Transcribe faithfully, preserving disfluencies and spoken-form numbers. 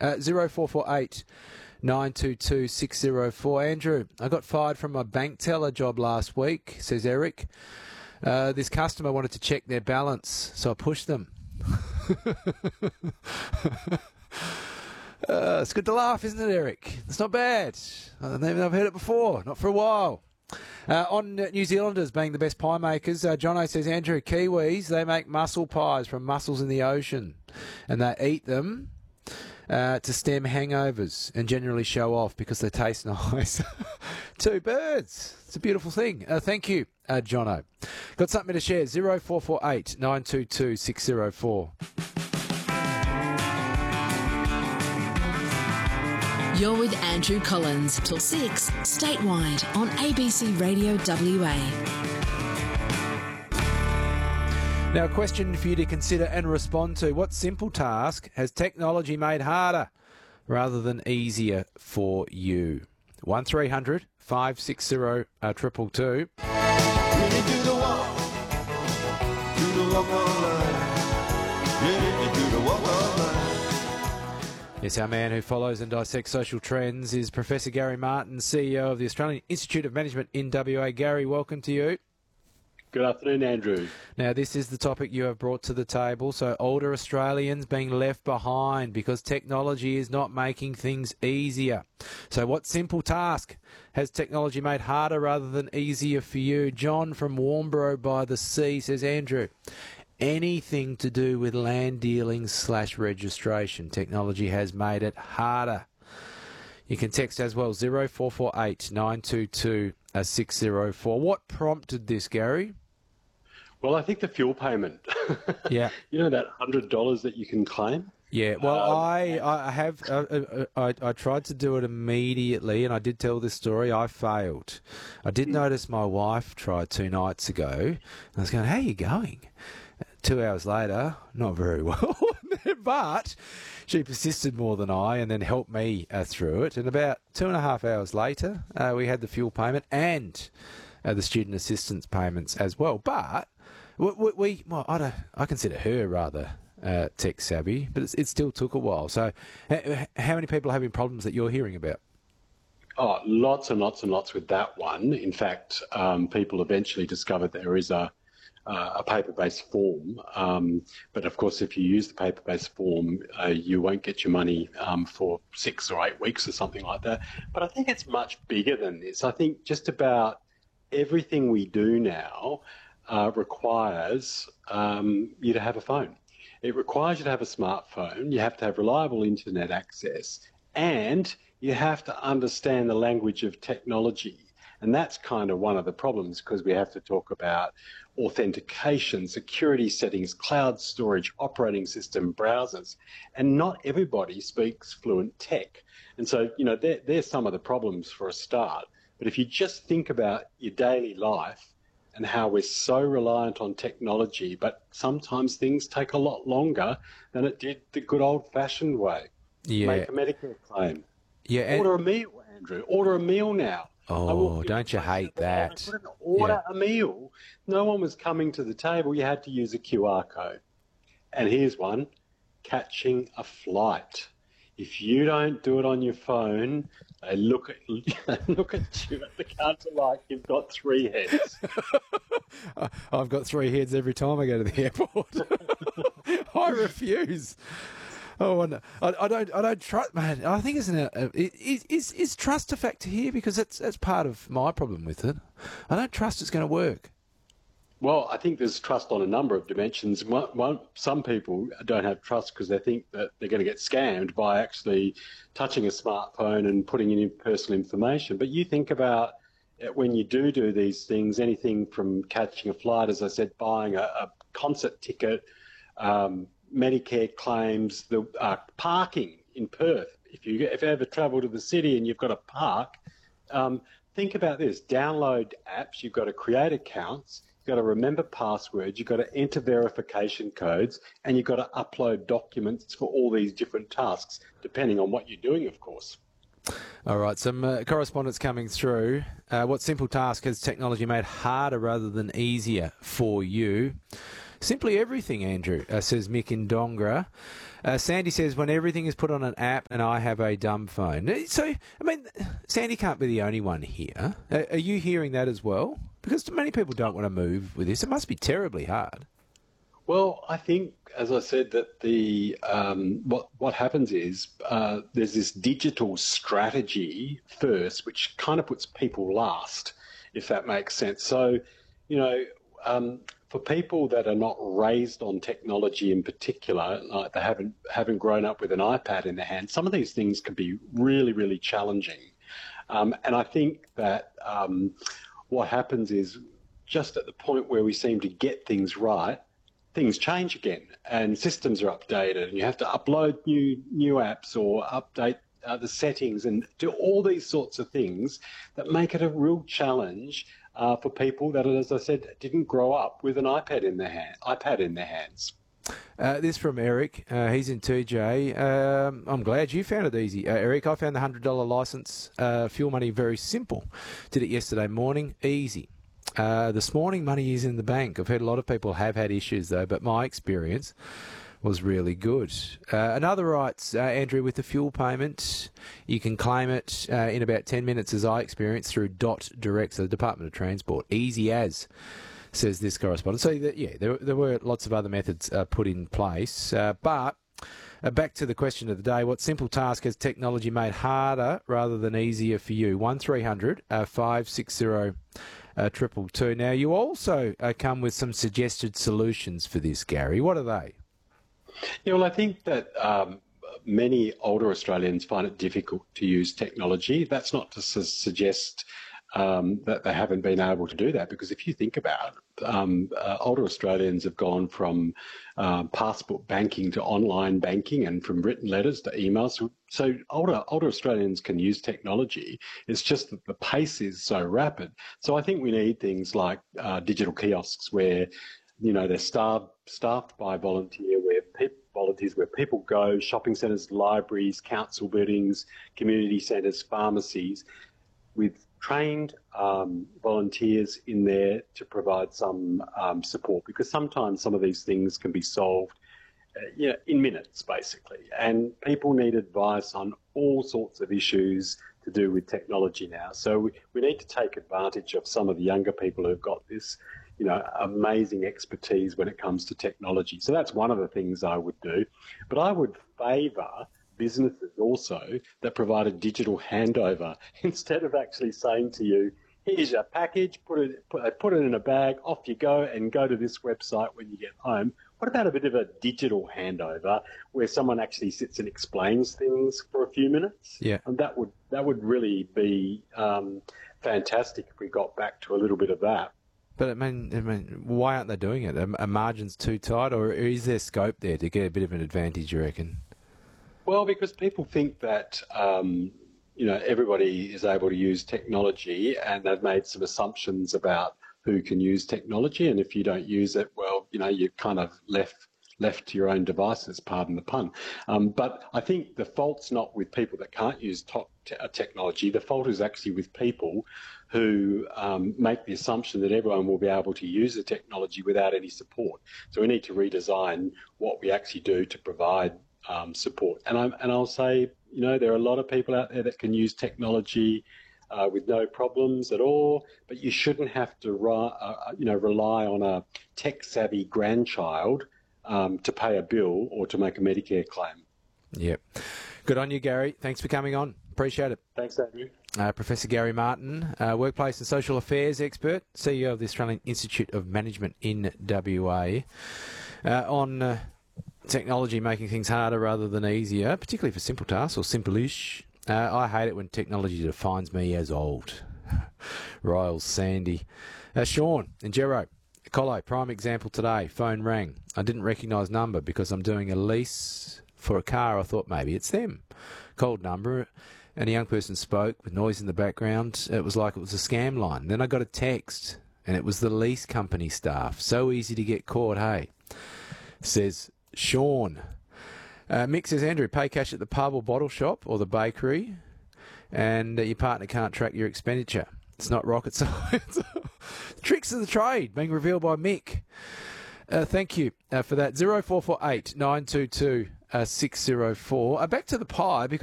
Uh, zero four four eight nine two two six zero four. Andrew, I got fired from my bank teller job last week, says Eric. Uh, this customer wanted to check their balance, so I pushed them. uh, it's good to laugh, isn't it, Eric? It's not bad. I've heard it before, not for a while. Uh, on New Zealanders being the best pie makers, uh, Jono says, Andrew, Kiwis, they make mussel pies from mussels in the ocean, and they eat them uh, to stem hangovers and generally show off because they taste nice. Two birds. It's a beautiful thing. Uh, thank you, uh, Jono. Got something to share? zero four four eight nine two two six zero four. You're with Andrew Collins till six, statewide on A B C Radio W A. Now, a question for you to consider and respond to. What simple task has technology made harder rather than easier for you? one three hundred five six zero two two two. Ready to the walk, to the walk of life. Ready to the walk of life. Yes, our man who follows and dissects social trends is Professor Gary Martin, C E O of the Australian Institute of Management in W A. Gary, welcome to you. Good afternoon, Andrew. Now, this is the topic you have brought to the table. So, older Australians being left behind because technology is not making things easier. So, what simple task has technology made harder rather than easier for you? John from Warnbro by the Sea says, Andrew, anything to do with land dealing slash registration. Technology has made it harder. You can text as well, zero four four eight nine two two six zero four. What prompted this, Gary? Well, I think the fuel payment. Yeah. You know that one hundred dollars that you can claim? Yeah, well, Um, I I have uh, uh, I I tried to do it immediately, and I did tell this story. I failed. I did notice my wife tried two nights ago, and I was going, "How are you going?" Two hours later, not very well, but she persisted more than I, and then helped me uh, through it. And about two and a half hours later, uh, we had the fuel payment and uh, the student assistance payments as well. But we, we, we well, I don't, I consider her rather uh, tech savvy, but it's, it still took a while. So, h- how many people are having problems that you're hearing about? Oh, lots and lots and lots with that one. In fact, um, people eventually discovered there is a uh, a paper-based form. Um, but of course, if you use the paper-based form, uh, you won't get your money um, for six or eight weeks or something like that. But I think it's much bigger than this. I think just about everything we do now uh, requires um, you to have a phone. It requires you to have a smartphone. You have to have reliable internet access, and you have to understand the language of technology. And that's kind of one of the problems, because we have to talk about authentication, security settings, cloud storage, operating system, browsers, and not everybody speaks fluent tech. And so, you know, there, there's some of the problems for a start. But if you just think about your daily life and how we're so reliant on technology, but sometimes things take a lot longer than it did the good old-fashioned way. Yeah. Make a Medicare claim. Yeah. And, Order a meal, Andrew. Order a meal now. oh, don't you hate that? I couldn't order a meal. No one was coming to the table. You had to use a Q R code. And here's one, catching a flight. If you don't do it on your phone, they look at they look at you at the counter like you've got three heads. I've got three heads every time I go to the airport. I refuse. Oh, and I, I don't, I don't trust, man. I think isn't it, is, is is trust a factor here? Because that's that's part of my problem with it. I don't trust it's going to work. Well, I think there's trust on a number of dimensions. One, one, some people don't have trust because they think that they're going to get scammed by actually touching a smartphone and putting in personal information. But you think about it when you do do these things, anything from catching a flight, as I said, buying a, a concert ticket, um, Medicare claims, the uh, parking in Perth. If you if you ever travel to the city and you've got to park, um, think about this. Download apps. You've got to create accounts. You've got to remember passwords. You've got to enter verification codes, and you've got to upload documents for all these different tasks, depending on what you're doing, of course. All right, some uh, correspondence coming through. Uh, what simple task has technology made harder rather than easier for you? Simply everything, Andrew, uh, says Mick in Dongra. Uh, Sandy says, when everything is put on an app and I have a dumb phone. So, I mean, Sandy can't be the only one here. Uh, are you hearing that as well? Because many people don't want to move with this. It must be terribly hard. Well, I think, as I said, that the um, what what happens is uh, there's this digital strategy first, which kind of puts people last, if that makes sense. So, you know, um, for people that are not raised on technology in particular, like they haven't haven't grown up with an iPad in their hand, some of these things can be really, really challenging. Um, and I think that um, what happens is just at the point where we seem to get things right, things change again and systems are updated and you have to upload new new apps or update uh, the settings and do all these sorts of things that make it a real challenge uh, for people that, as I said, didn't grow up with an iPad in their hand, iPad in their hands. Uh, this from Eric. Uh, he's in T J. Um, I'm glad you found it easy. Uh, Eric, I found the one hundred dollars licence uh, fuel money very simple. Did it yesterday morning. Easy. Uh, this morning, money is in the bank. I've heard a lot of people have had issues, though, but my experience was really good. Uh, another writes, uh, Andrew, with the fuel payment, you can claim it uh, in about ten minutes, as I experienced, through Dot Direct, so the Department of Transport. Easy as, says this correspondent. So, that, yeah, there, there were lots of other methods uh, put in place. Uh, but uh, back to the question of the day, what simple task has technology made harder rather than easier for you? one three hundred five six zero Uh, triple two. Now, you also uh, come with some suggested solutions for this, Gary. What are they? Yeah, well, I think that um, many older Australians find it difficult to use technology. That's not to su- suggest um, that they haven't been able to do that, because if you think about it, um, uh, older Australians have gone from uh, passport banking to online banking and from written letters to emails. So, so older older Australians can use technology. It's just that the pace is so rapid. So I think we need things like uh, digital kiosks where, you know, they're staffed, staffed by volunteer, where people, volunteers, where people go, shopping centres, libraries, council buildings, community centres, pharmacies, with trained um, volunteers in there to provide some um, support, because sometimes some of these things can be solved uh, you know, in minutes, basically. And people need advice on all sorts of issues to do with technology now. So we, we need to take advantage of some of the younger people who've got this, you know, amazing expertise when it comes to technology. So that's one of the things I would do. But I would favour businesses also that provide a digital handover, instead of actually saying to you, here's your package, put it put, put it in a bag, off you go, and go to this website when you get home. What about a bit of a digital handover where someone actually sits and explains things for a few minutes? Yeah. And that would that would really be um, fantastic if we got back to a little bit of that. But I mean, I mean, why aren't they doing it? Are, are margins too tight, or is there scope there to get a bit of an advantage, you reckon? Well, because people think that, um, you know, everybody is able to use technology, and they've made some assumptions about who can use technology. And if you don't use it, well, you know, you're kind of left left to your own devices, pardon the pun. Um, but I think the fault's not with people that can't use top te- technology. The fault is actually with people who um, make the assumption that everyone will be able to use the technology without any support. So we need to redesign what we actually do to provide Um, support. And I'm and I'll say, you know, there are a lot of people out there that can use technology uh, with no problems at all, but you shouldn't have to, uh, you know, rely on a tech-savvy grandchild um, to pay a bill or to make a Medicare claim. Yep. Good on you, Gary. Thanks for coming on. Appreciate it. Thanks, Andrew. Uh, Professor Gary Martin, uh, workplace and social affairs expert, C E O of the Australian Institute of Management in W A, uh, on Uh, technology making things harder rather than easier, particularly for simple tasks or simple-ish. Uh, I hate it when technology defines me as old. Riles Sandy. Uh, Sean in Gero. Colo, prime example today. Phone rang. I didn't recognise number because I'm doing a lease for a car. I thought maybe it's them. Cold number. And a young person spoke with noise in the background. It was like it was a scam line. Then I got a text and it was the lease company staff. So easy to get caught, hey? Says Sean. Uh, Mick says, Andrew, pay cash at the pub or bottle shop or the bakery, and uh, your partner can't track your expenditure. It's not rocket science. Tricks of the trade being revealed by Mick. Uh, thank you uh, for that. zero four four eight nine two two six zero four. Uh, back to the pie, because